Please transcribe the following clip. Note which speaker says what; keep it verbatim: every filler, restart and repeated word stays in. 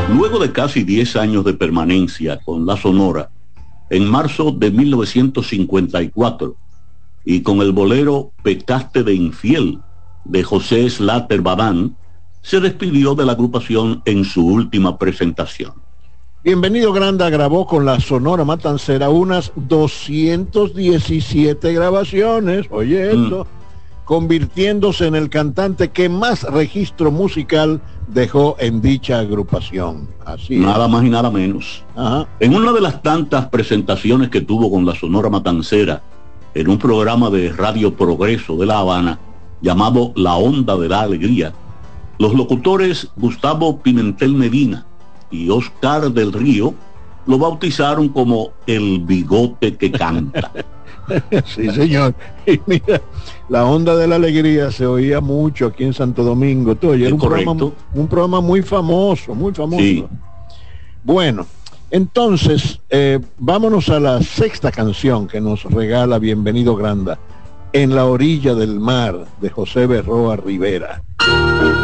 Speaker 1: Luego de casi diez años de permanencia con la Sonora, en marzo de mil novecientos cincuenta y cuatro, y con el bolero Pecaste de Infiel de José Slater Badán, se despidió de la agrupación en su última presentación.
Speaker 2: Bienvenido Granda grabó con la Sonora Matancera unas doscientas diecisiete grabaciones, oye esto, mm. convirtiéndose en el cantante que más registro musical dejó en dicha agrupación. Así
Speaker 1: nada
Speaker 2: es.
Speaker 1: más y nada menos.
Speaker 2: Ajá.
Speaker 1: En una de las tantas presentaciones que tuvo con la Sonora Matancera en un programa de Radio Progreso de La Habana llamado La Onda de la Alegría, los locutores Gustavo Pimentel Medina y Oscar del Río lo bautizaron como el bigote que canta.
Speaker 2: Sí, señor. Y mira, La Onda de la Alegría se oía mucho aquí en Santo Domingo. Todo, y era un programa, un programa muy famoso, muy famoso.
Speaker 1: Sí.
Speaker 2: Bueno, entonces, eh, vámonos a la sexta canción que nos regala Bienvenido Granda, En la orilla del mar, de José Berroa Rivera.